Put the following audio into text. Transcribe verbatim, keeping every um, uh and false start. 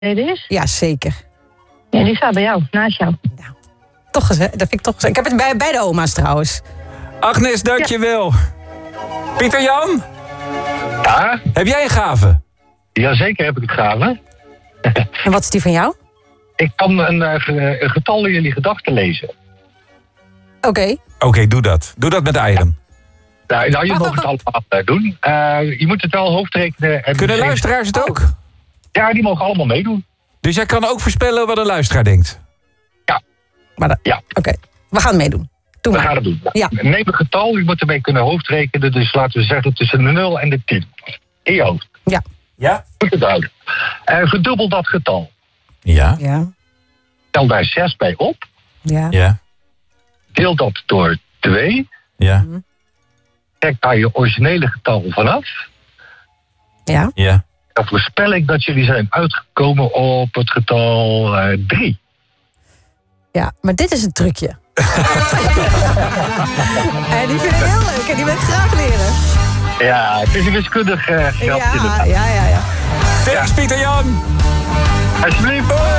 is? Ja, zeker. Ja, die staat bij jou, naast jou. Nou, toch eens, hè? Dat vind ik toch eens. Ik heb het bij beide oma's trouwens. Agnes, dankjewel. Ja. Pieter Jan? Ja? Heb jij een gave? Jazeker heb ik het gave. En wat is die van jou? Ik kan een, een getal in jullie gedachten lezen. Oké. Okay. Oké, okay, doe dat. Doe dat met Iron. Nou, nou je mag het allemaal doen. Uh, je moet het wel hoofdrekenen. En kunnen luisteraars het ook? Ja, die mogen allemaal meedoen. Dus jij kan ook voorspellen wat een luisteraar denkt? Ja. Maar dat, ja. Oké, okay. We gaan meedoen. Doe we maar. gaan het doen. Ja. Neem een getal, je moet ermee kunnen hoofdrekenen. Dus laten we zeggen tussen de nul en de tien. In je hoofd. Ja. Ja? Moet het houden. Uh, verdubbel dat getal. Ja. Ja. Tel daar zes bij op. Ja. Ja. Deel dat door twee. Ja. Trek daar je originele getal vanaf. Ja. Ja. Dan voorspel ik dat jullie zijn uitgekomen op het getal uh, drie. Ja, maar dit is een trucje. En die vind ik heel leuk en die wil ik graag leren. Ja, het is een wiskundig uh, grapje. Ja, ja, ja, ja. Thanks, Pieter Jan. Alsjeblieft.